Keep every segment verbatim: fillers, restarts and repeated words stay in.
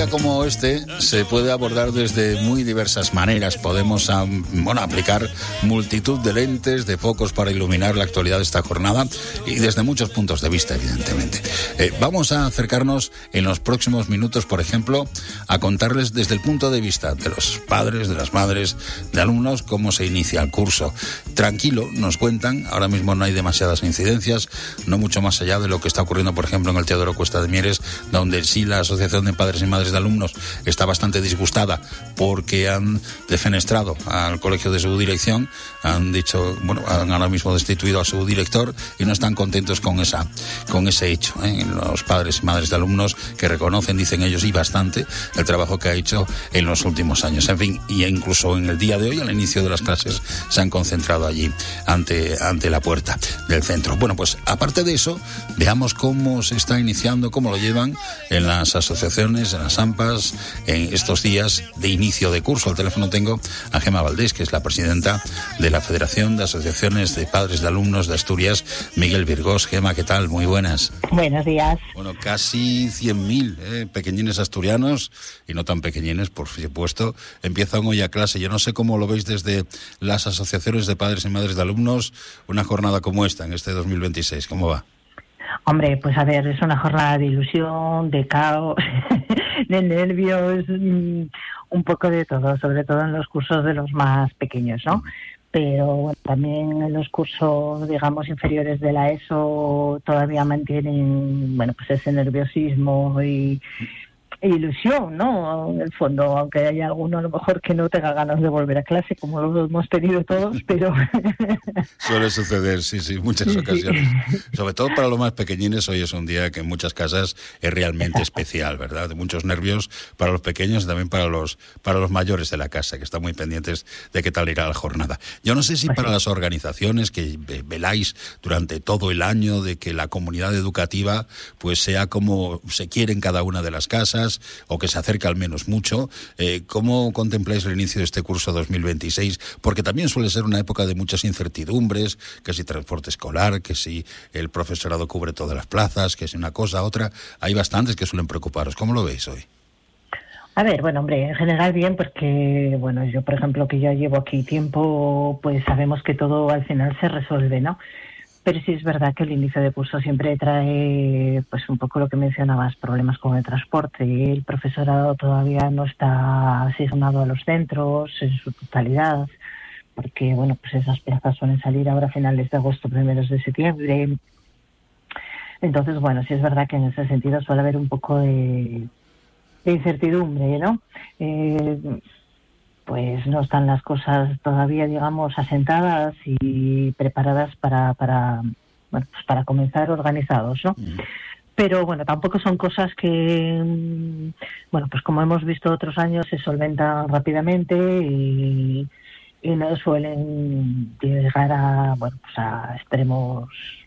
día como este se puede abordar desde muy diversas maneras. Podemos bueno, aplicar multitud de lentes, de focos para iluminar la actualidad de esta jornada y desde muchos puntos de vista, evidentemente. Eh, vamos a acercarnos en los próximos minutos, por ejemplo, a contarles desde el punto de vista de los padres, de las madres, de alumnos, cómo se inicia el curso. Tranquilo, nos cuentan, ahora mismo no hay demasiadas incidencias, no mucho más allá de lo que está ocurriendo, por ejemplo, en el Teodoro Cuesta de Mieres, donde sí la Asociación de Padres y Madres de Alumnos está bastante disgustada porque han defenestrado al colegio de su dirección, han dicho, bueno, han ahora mismo destituido a su director y no están contentos con esa, con ese hecho, ¿eh? Los padres y madres de alumnos que reconocen, dicen ellos, y bastante, el trabajo que ha hecho en los últimos años. En fin, y incluso en el día de hoy, al inicio de las clases, se han concentrado allí ante, ante la puerta del centro. Bueno, pues aparte de eso, veamos cómo se está iniciando, cómo lo llevan en las asociaciones, en las AMPAs, en estos días de inicio de curso. Al teléfono tengo a Gemma Valdés, que es la presidenta de la Federación de Asociaciones de Padres de Alumnos de Asturias, Miguel Virgós. Gemma, ¿qué tal? Muy buenas. Buenos días. Bueno, casi cien mil eh, pequeñines asturianos, y no tan pequeñines, por supuesto, empiezan hoy a clase. Yo no sé cómo lo veis desde las asociaciones de padres y madres de alumnos, una jornada como esta, en este dos mil veintiséis. ¿Cómo va? Hombre, pues a ver, es una jornada de ilusión, de caos, de nervios, un poco de todo, sobre todo en los cursos de los más pequeños, ¿no? Pero bueno, también en los cursos, digamos, inferiores de la ESO todavía mantienen, bueno, pues ese nerviosismo y ilusión, ¿no? En el fondo, aunque haya alguno a lo mejor que no tenga ganas de volver a clase, como lo hemos tenido todos, pero... Suele suceder, sí, sí, muchas ocasiones. Sobre todo para los más pequeñines, hoy es un día que en muchas casas es realmente Exacto. especial, ¿verdad? De muchos nervios para los pequeños y también para los, para los mayores de la casa, que están muy pendientes de qué tal irá la jornada. Yo no sé si para las organizaciones que veláis durante todo el año de que la comunidad educativa pues sea como se quiere en cada una de las casas, o que se acerca al menos mucho. Eh, ¿Cómo contempláis el inicio de este curso dos mil veintiséis? Porque también suele ser una época de muchas incertidumbres, que si transporte escolar, que si el profesorado cubre todas las plazas, que si una cosa, otra. Hay bastantes que suelen preocuparos. ¿Cómo lo veis hoy? A ver, bueno, hombre, en general bien, porque, bueno, yo, por ejemplo, que ya llevo aquí tiempo, pues sabemos que todo al final se resuelve, ¿no? Pero sí es verdad que el inicio de curso siempre trae, pues un poco lo que mencionabas, problemas con el transporte. El profesorado todavía no está asignado a los centros en su totalidad, porque, bueno, pues esas plazas suelen salir ahora a finales de agosto, primeros de septiembre. Entonces, bueno, sí es verdad que en ese sentido suele haber un poco de, de incertidumbre, ¿no? Eh, pues no están las cosas todavía, digamos, asentadas y preparadas para, para bueno, pues para comenzar organizados, ¿no? Mm. Pero, bueno, tampoco son cosas que, bueno, pues como hemos visto otros años, se solventan rápidamente y, y no suelen llegar a, bueno, pues a extremos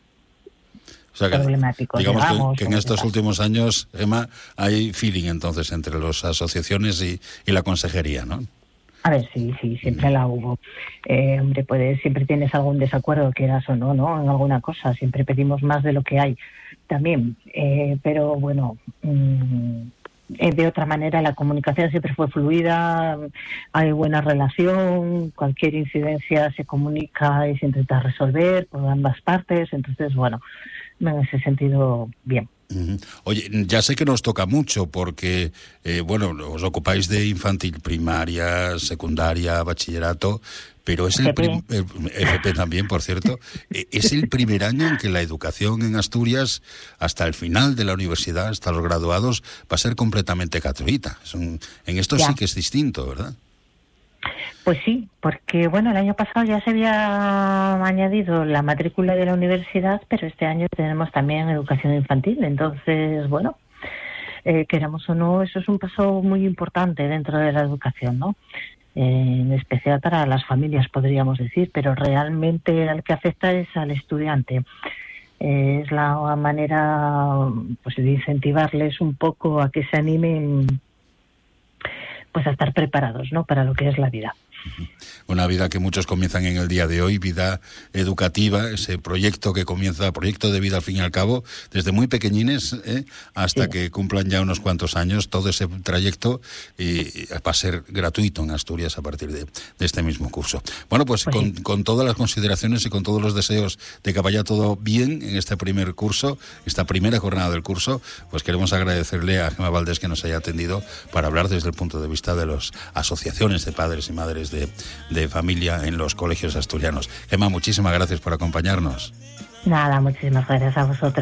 o sea que, problemáticos. Digamos, digamos, que, que en estos tal. últimos años, Emma, hay feeling entonces entre las asociaciones y, y la consejería, ¿no? A ver, sí, sí, siempre la hubo. Eh, hombre, pues siempre tienes algún desacuerdo, quieras o no, ¿no? En alguna cosa, siempre pedimos más de lo que hay también. Eh, pero bueno, mmm, de otra manera la comunicación siempre fue fluida, hay buena relación, cualquier incidencia se comunica y se intenta resolver por ambas partes, entonces, bueno, en ese sentido, bien. Oye, ya sé que nos toca mucho porque, eh, bueno, os ocupáis de infantil, primaria, secundaria, bachillerato, pero es el prim- el F P también, por cierto, es el primer año en que la educación en Asturias, hasta el final de la universidad, hasta los graduados, va a ser completamente gratuita. Es un, en esto ya. Sí que es distinto, ¿verdad? Pues sí, porque bueno, el año pasado ya se había añadido la matrícula de la universidad, pero este año tenemos también educación infantil, entonces, bueno, eh, queramos o no, eso es un paso muy importante dentro de la educación, ¿no? Eh, en especial para las familias, podríamos decir, pero realmente al que afecta es al estudiante. Eh, es la manera, pues, de incentivarles un poco a que se animen, pues, a estar preparados, ¿no?, para lo que es la vida. Una vida que muchos comienzan en el día de hoy, vida educativa, ese proyecto que comienza, proyecto de vida al fin y al cabo, desde muy pequeñines ¿eh? hasta sí. que cumplan ya unos cuantos años, todo ese trayecto y va a ser gratuito en Asturias a partir de, de este mismo curso. Bueno, pues, pues con, sí. con todas las consideraciones y con todos los deseos de que vaya todo bien en este primer curso, esta primera jornada del curso, pues queremos agradecerle a Gemma Valdés que nos haya atendido para hablar desde el punto de vista de las asociaciones de padres y madres de, de familia en los colegios asturianos. Gemma, muchísimas gracias por acompañarnos. Nada, muchísimas gracias a vosotros.